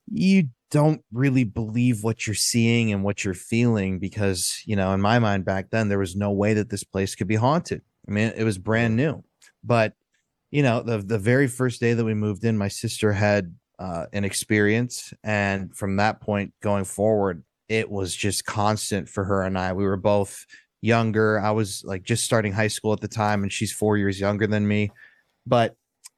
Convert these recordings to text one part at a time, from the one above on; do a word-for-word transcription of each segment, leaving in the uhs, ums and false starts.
you don't really believe what you're seeing and what you're feeling because, you know, in my mind back then, there was no way that this place could be haunted. I mean, it was brand Mhm. new. But, you know, the the very first day that we moved in, my sister had uh, an experience. And from that point going forward, it was just constant for her and I. We were both younger. I was like just starting high school at the time, and she's four years younger than me. But,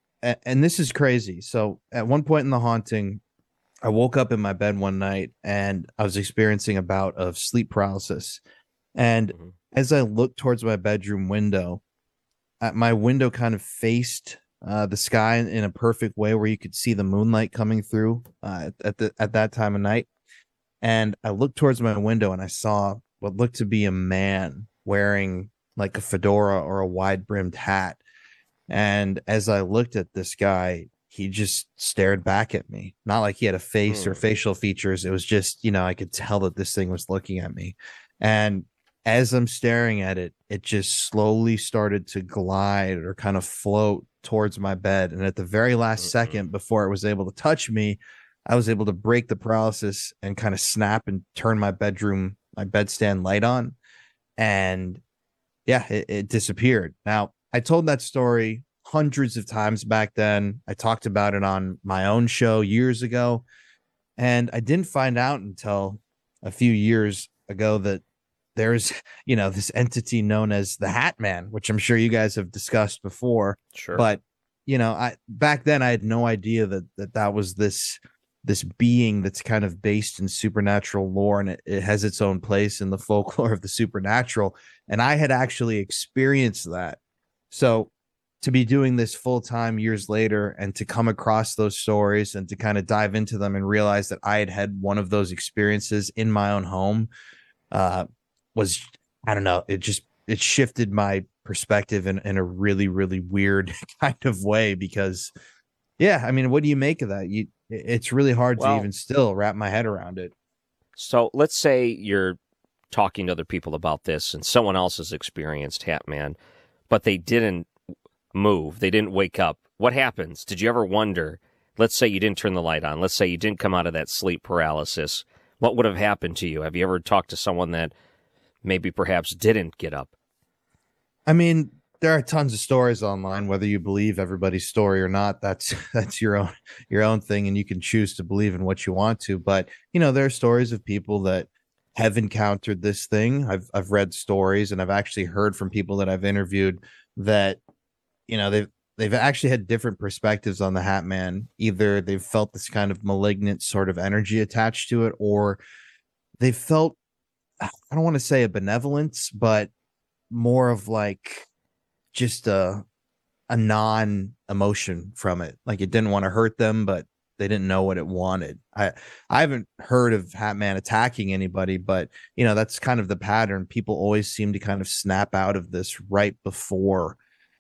and this is crazy. So at one point in the haunting, I woke up in my bed one night and I was experiencing a bout of sleep paralysis. And Mhm. as I looked towards my bedroom window, uh, my window kind of faced uh, the sky in a perfect way where you could see the moonlight coming through uh, at the at that time of night. And I looked towards my window and I saw what looked to be a man wearing like a fedora or a wide brimmed hat. And as I looked at this guy, he just stared back at me. Not like he had a face or Hmm. facial features. It was just, you know, I could tell that this thing was looking at me. And as I'm staring at it, it just slowly started to glide or kind of float towards my bed. And at the very last Mm-mm. second before it was able to touch me, I was able to break the paralysis and kind of snap and turn my bedroom, my bedstand light on. And yeah, it, it disappeared. Now, I told that story hundreds of times back then. I talked about it on my own show years ago, and I didn't find out until a few years ago that there's, you know, this entity known as the Hat Man, which I'm sure you guys have discussed before. Sure. But, you know, I back then I had no idea that that, that was this this being that's kind of based in supernatural lore, and it, it has its own place in the folklore of the supernatural. And I had actually experienced that. So to be doing this full time years later and to come across those stories and to kind of dive into them and realize that I had had one of those experiences in my own home uh, was, I don't know, it just it shifted my perspective in, in a really, really weird kind of way because yeah, I mean, what do you make of that? You it's really hard to Well, even still wrap my head around it. so let's say you're talking to other people about this and someone else has experienced Hatman, but they didn't move, they didn't wake up. What happens? Did you ever wonder? Let's say you didn't turn the light on. Let's say you didn't come out of that sleep paralysis. What would have happened to you? Have you ever talked to someone that maybe perhaps didn't get up? I mean, there are tons of stories online, whether you believe everybody's story or not. That's that's your own your own thing, and you can choose to believe in what you want to. But you know, there are stories of people that have encountered this thing. I've I've read stories and I've actually heard from people that I've interviewed that, you know, they've they've actually had different perspectives on the Hat Man. Either they've felt this kind of malignant sort of energy attached to it, or they felt, I don't want to say a benevolence, but more of like just a a non emotion from it. Like it didn't want to hurt them, but they didn't know what it wanted. I I haven't heard of Hat Man attacking anybody, but you know, that's kind of the pattern. People always seem to kind of snap out of this right before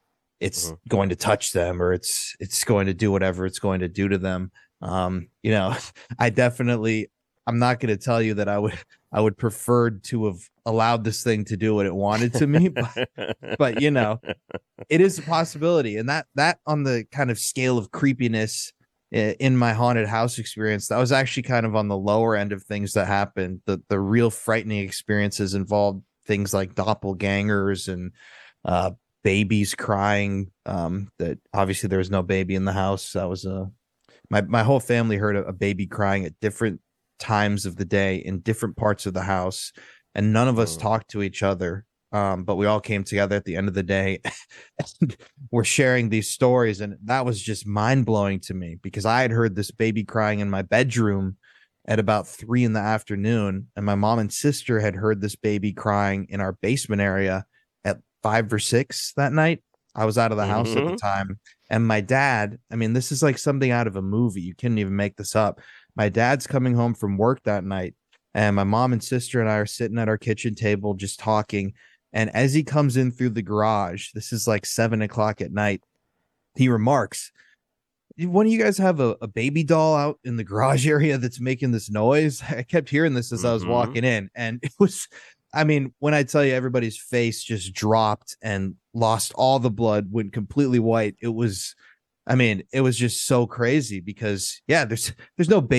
it's Mhm. going to touch them or it's it's going to do whatever it's going to do to them. Um, you know, I definitely, I'm not going to tell you that I would I would prefer to have allowed this thing to do what it wanted to me, but but you know, it is a possibility. And that that on the kind of scale of creepiness in my haunted house experience, that was actually kind of on the lower end of things that happened. The the real frightening experiences involved things like doppelgangers and uh babies crying. Um that obviously there was no baby in the house. That was a my my whole family heard a, a baby crying at different times of the day in different parts of the house, and none of us Mm. talked to each other. Um, but we all came together at the end of the day and we're sharing these stories. And that was just mind blowing to me because I had heard this baby crying in my bedroom at about three in the afternoon. And my mom and sister had heard this baby crying in our basement area at five or six that night. I was out of the house at the Mm-hmm. time. And my dad, I mean, this is like something out of a movie. You couldn't even make this up. My dad's coming home from work that night, and my mom and sister and I are sitting at our kitchen table just talking. And as he comes in through the garage, this is like seven o'clock at night, he remarks, one of you guys have a, a baby doll out in the garage area that's making this noise? I kept hearing this as I was Mm-hmm. walking in, and it was, I mean, when I tell you everybody's face just dropped and lost all the blood, went completely white, it was, I mean, it was just so crazy because yeah, there's there's no